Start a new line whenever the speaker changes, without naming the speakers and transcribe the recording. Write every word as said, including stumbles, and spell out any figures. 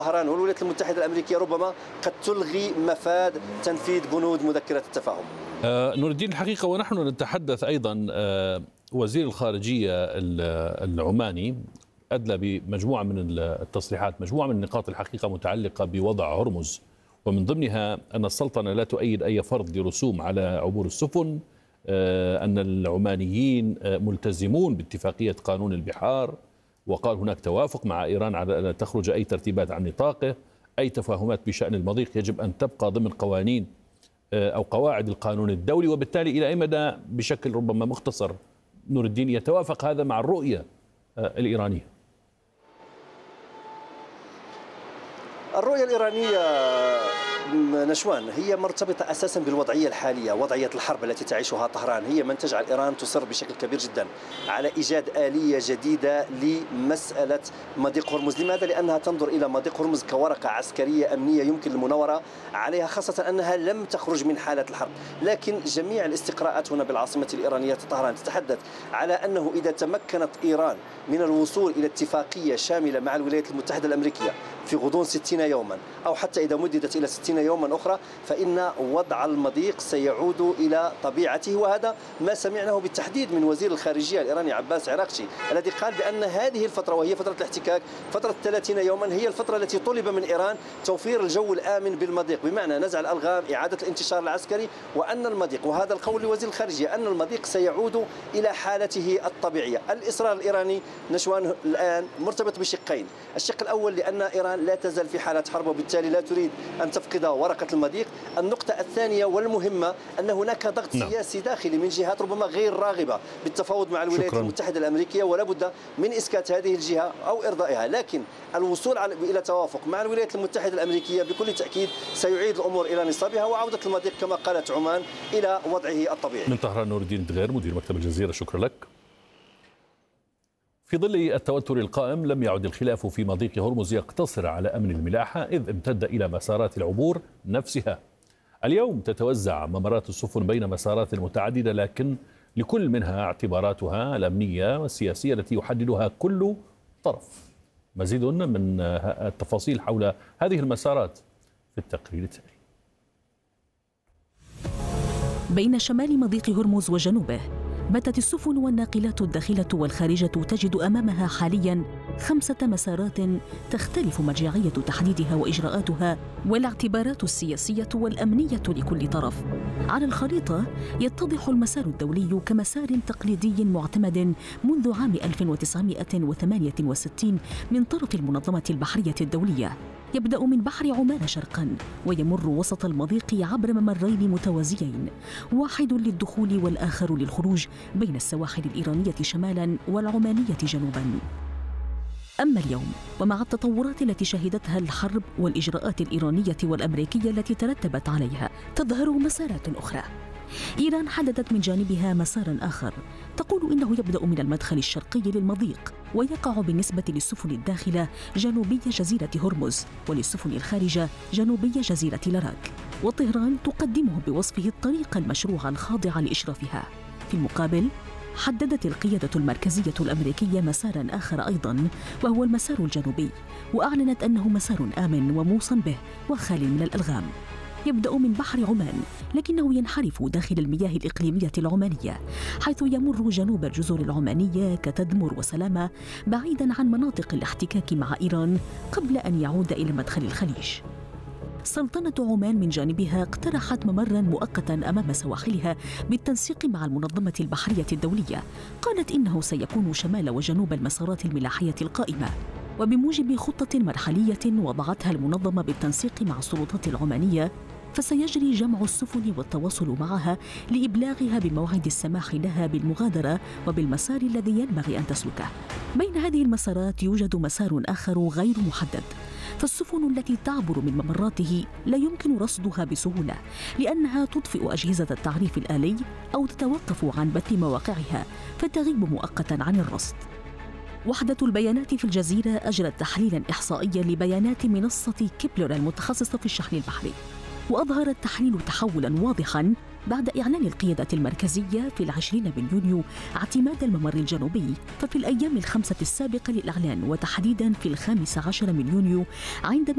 طهران والولايات المتحدة الأمريكية ربما قد تلغي مفاد تنفيذ بنود مذكرة التفاهم.
آه نور الدين، الحقيقة ونحن نتحدث أيضا آه وزير الخارجية العماني أدلى بمجموعة من التصريحات، مجموعة من النقاط الحقيقة متعلقة بوضع هرمز، ومن ضمنها أن السلطنة لا تؤيد أي فرض لرسوم على عبور السفن، آه أن العمانيين آه ملتزمون باتفاقية قانون البحار، وقال هناك توافق مع إيران على أن لا تخرج أي ترتيبات عن نطاقه، أي تفاهمات بشأن المضيق يجب أن تبقى ضمن قوانين أو قواعد القانون الدولي. وبالتالي إلى أي مدى بشكل ربما مختصر نور الدين يتوافق هذا مع الرؤية الإيرانية؟
الرؤية الإيرانية نشوان هي مرتبطة أساسا بالوضعية الحالية، وضعية الحرب التي تعيشها طهران هي من تجعل إيران تصر بشكل كبير جدا على إيجاد آلية جديدة لمسألة مضيق هرمز. لماذا؟ لأنها تنظر إلى مضيق هرمز كورقة عسكرية أمنية يمكن المناورة عليها، خاصة أنها لم تخرج من حالة الحرب. لكن جميع الاستقراءات هنا بالعاصمة الإيرانية طهران تتحدث على أنه إذا تمكنت إيران من الوصول إلى اتفاقية شاملة مع الولايات المتحدة الأمريكية في غضون ستين يوما، أو حتى إذا مددت إلى ستين يوما أخرى، فإن وضع المضيق سيعود إلى طبيعته. وهذا ما سمعناه بالتحديد من وزير الخارجية الإيراني عباس عراقشي، الذي قال بأن هذه الفترة وهي فترة الاحتكاك فترة ثلاثين يوما هي الفترة التي طلب من إيران توفير الجو الآمن بالمضيق، بمعنى نزع الألغام، إعادة الانتشار العسكري، وأن المضيق، وهذا القول لوزير الخارجية، أن المضيق سيعود إلى حالته الطبيعية. الإصرار الإيراني نشوان الآن مرتبط بشقين: الشق الأول لأن إيران لا تزال في حالة حرب وبالتالي لا تريد أن تفقد ورقة المضيق. النقطة الثانية والمهمة أن هناك ضغط نعم. سياسي داخلي من جهات ربما غير راغبة بالتفاوض مع الولايات شكرا. المتحدة الأمريكية، ولا بد من إسكات هذه الجهة أو إرضائها. لكن الوصول إلى توافق مع الولايات المتحدة الأمريكية بكل تأكيد سيعيد الأمور إلى نصابها وعودة المضيق كما قالت عمان إلى وضعه الطبيعي.
من طهران نور الدين دغير، مدير مكتب الجزيرة، شكرا لك. في ظل التوتر القائم لم يعد الخلاف في مضيق هرمز يقتصر على أمن الملاحة، إذ امتد إلى مسارات العبور نفسها. اليوم تتوزع ممرات السفن بين مسارات متعددة، لكن لكل منها اعتباراتها الأمنية والسياسية التي يحددها كل طرف. مزيد من التفاصيل حول هذه المسارات في التقرير التالي.
بين شمال مضيق هرمز وجنوبه باتت السفن والناقلات الداخلة والخارجة تجد أمامها حالياً خمسة مسارات تختلف مرجعية تحديدها وإجراءاتها والاعتبارات السياسية والأمنية لكل طرف. على الخريطة يتضح المسار الدولي كمسار تقليدي معتمد منذ عام ألف وتسعمائة وثمانية وستين من طرف المنظمة البحرية الدولية، يبدأ من بحر عمان شرقاً ويمر وسط المضيق عبر ممرين متوازيين، واحد للدخول والآخر للخروج، بين السواحل الإيرانية شمالاً والعمانية جنوباً. أما اليوم ومع التطورات التي شهدتها الحرب والإجراءات الإيرانية والأمريكية التي ترتبت عليها، تظهر مسارات أخرى. إيران حددت من جانبها مساراً آخر تقول إنه يبدأ من المدخل الشرقي للمضيق ويقع بالنسبة للسفن الداخلة جنوبي جزيرة هرمز، وللسفن الخارجة جنوبي جزيرة لاراك، وطهران تقدمه بوصفه الطريق المشروع الخاضع لإشرافها. في المقابل حددت القيادة المركزية الأمريكية مساراً آخر أيضاً، وهو المسار الجنوبي، وأعلنت أنه مسار آمن وموصى به وخال من الألغام. يبدأ من بحر عمان، لكنه ينحرف داخل المياه الإقليمية العمانية، حيث يمر جنوب الجزر العمانية كتدمر وسلامة، بعيداً عن مناطق الاحتكاك مع إيران قبل أن يعود إلى مدخل الخليج. سلطنة عمان من جانبها اقترحت ممراً مؤقتاً أمام سواحلها بالتنسيق مع المنظمة البحرية الدولية. قالت إنه سيكون شمال وجنوب المسارات الملاحية القائمة، وبموجب خطة مرحلية وضعتها المنظمة بالتنسيق مع السلطات العمانية، فسيجري جمع السفن والتواصل معها لإبلاغها بموعد السماح لها بالمغادرة وبالمسار الذي ينبغي أن تسلكه. بين هذه المسارات يوجد مسار آخر غير محدد، فالسفن التي تعبر من ممراته لا يمكن رصدها بسهولة، لأنها تطفئ أجهزة التعريف الآلي أو تتوقف عن بث مواقعها فتغيب مؤقتاً عن الرصد. وحدة البيانات في الجزيرة أجرت تحليلاً إحصائياً لبيانات منصة كيبلر المتخصصة في الشحن البحري، وأظهر التحليل تحولاً واضحاً بعد إعلان القيادة المركزية في العشرين من يونيو اعتماد الممر الجنوبي. ففي الأيام الخمسة السابقة للإعلان، وتحديداً في الخامس عشر من يونيو، عندما